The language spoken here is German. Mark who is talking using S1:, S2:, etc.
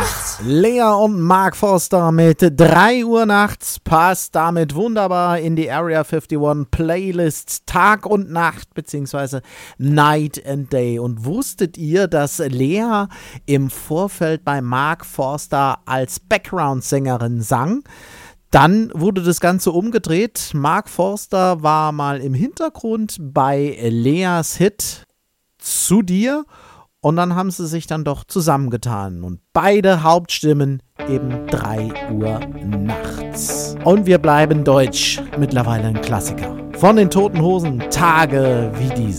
S1: nachts.
S2: Lea und Mark Forster mit 3 Uhr nachts passt damit wunderbar in die Area 51 Playlist Tag und Nacht bzw. Night and Day. Und wusstet ihr, dass Lea im Vorfeld bei Mark Forster als Background-Sängerin sang? Dann wurde das Ganze umgedreht. Mark Forster war mal im Hintergrund bei Leas Hit Zu dir. Und dann haben sie sich dann doch zusammengetan. Und beide Hauptstimmen eben 3 Uhr nachts. Und wir bleiben deutsch. Mittlerweile ein Klassiker. Von den Toten Hosen, Tage wie diese.